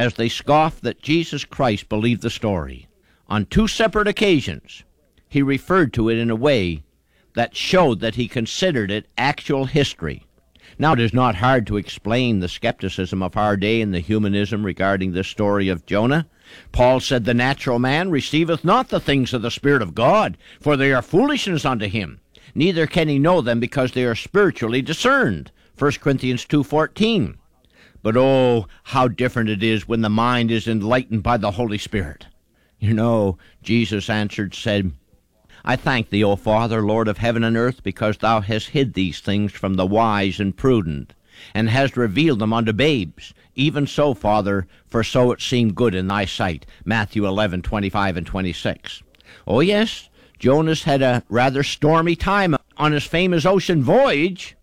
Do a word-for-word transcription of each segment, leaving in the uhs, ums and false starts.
as they scoffed that Jesus Christ believed the story. On two separate occasions, he referred to it in a way that showed that he considered it actual history. Now, it is not hard to explain the skepticism of our day and the humanism regarding this story of Jonah. Paul said, "The natural man receiveth not the things of the Spirit of God, for they are foolishness unto him. Neither can he know them, because they are spiritually discerned." First Corinthians two fourteen. But oh, how different it is when the mind is enlightened by the Holy Spirit. You know, Jesus answered, said, "I thank thee, O Father, Lord of heaven and earth, because thou hast hid these things from the wise and prudent, and hast revealed them unto babes. Even so, Father, for so it seemed good in thy sight." Matthew eleven twenty-five and twenty-six. Oh yes, Jonas had a rather stormy time on his famous ocean voyage.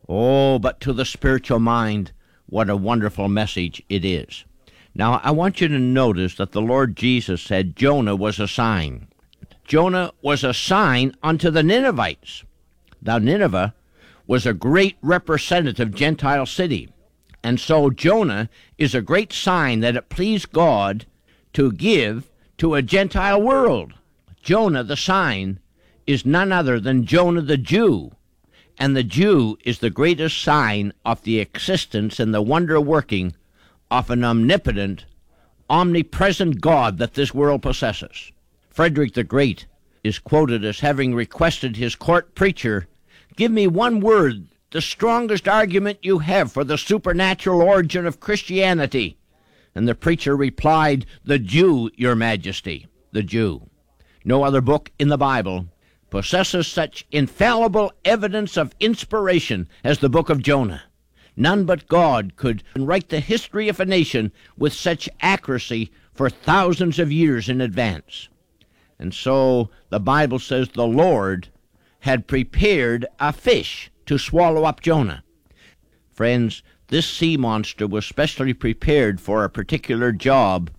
Oh, but to the spiritual mind, what a wonderful message it is. Now, I want you to notice that the Lord Jesus said Jonah was a sign. Jonah was a sign unto the Ninevites. Now, Nineveh was a great representative Gentile city, and so Jonah is a great sign that it pleased God to give to a Gentile world. Jonah, the sign, is none other than Jonah the Jew, and the Jew is the greatest sign of the existence and the wonder-working of an omnipotent, omnipresent God that this world possesses. Frederick the Great is quoted as having requested his court preacher, "Give me one word, the strongest argument you have for the supernatural origin of Christianity." And the preacher replied, "The Jew, your majesty, the Jew." No other book in the Bible possesses such infallible evidence of inspiration as the book of Jonah. None but God could write the history of a nation with such accuracy for thousands of years in advance. And so the Bible says the Lord had prepared a fish to swallow up Jonah. Friends, this sea monster was specially prepared for a particular job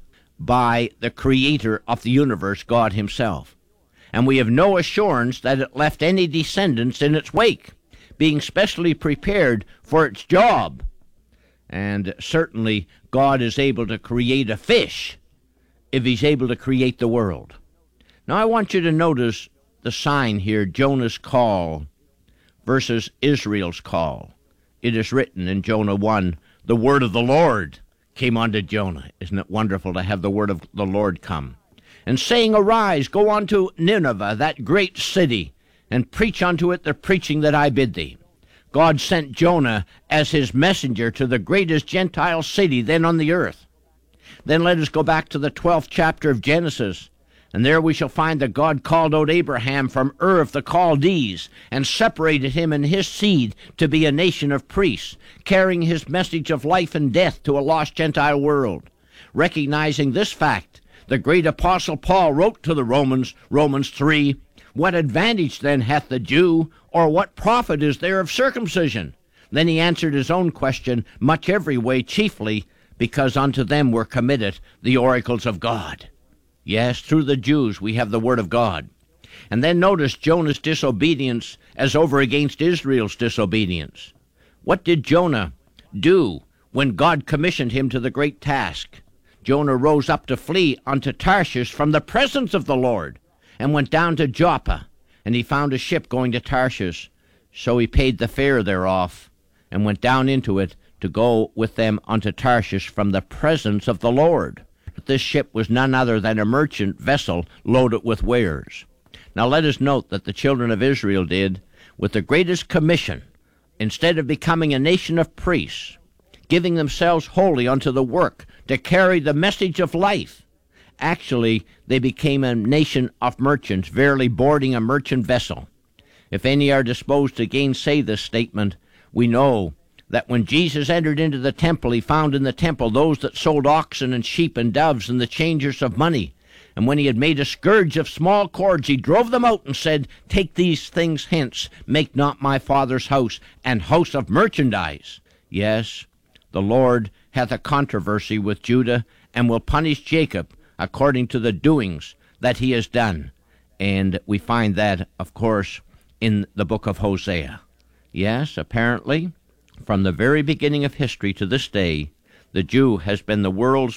by the Creator of the universe, God Himself. And we have no assurance that it left any descendants in its wake, being specially prepared for its job. And certainly God is able to create a fish if He's able to create the world. Now I want you to notice the sign here, Jonah's call versus Israel's call. It is written in Jonah one, "The word of the Lord came unto Jonah." Isn't it wonderful to have the word of the Lord come? "And saying, Arise, go unto Nineveh, that great city, and preach unto it the preaching that I bid thee." God sent Jonah as his messenger to the greatest Gentile city then on the earth. Then let us go back to the twelfth chapter of Genesis, and there we shall find that God called out Abraham from Ur of the Chaldees and separated him and his seed to be a nation of priests, carrying his message of life and death to a lost Gentile world. Recognizing this fact, the great apostle Paul wrote to the Romans, Romans three, "What advantage then hath the Jew, or what profit is there of circumcision?" Then he answered his own question, "Much every way, chiefly because unto them were committed the oracles of God." Yes, through the Jews we have the word of God. And then notice Jonah's disobedience as over against Israel's disobedience. What did Jonah do when God commissioned him to the great task? Jonah rose up to flee unto Tarshish from the presence of the Lord, and went down to Joppa, and he found a ship going to Tarshish. So he paid the fare thereof, and went down into it to go with them unto Tarshish from the presence of the Lord. But this ship was none other than a merchant vessel loaded with wares. Now let us note that the children of Israel did, with the greatest commission, instead of becoming a nation of priests, giving themselves wholly unto the work to carry the message of life, actually they became a nation of merchants, verily boarding a merchant vessel. If any are disposed to gainsay this statement, we know that when Jesus entered into the temple, he found in the temple those that sold oxen and sheep and doves and the changers of money. And when he had made a scourge of small cords, he drove them out and said, "Take these things hence, make not my Father's house an house of merchandise." Yes, the Lord hath a controversy with Judah, and will punish Jacob according to the doings that he has done. And we find that, of course, in the book of Hosea. Yes, apparently, from the very beginning of history to this day, the Jew has been the world's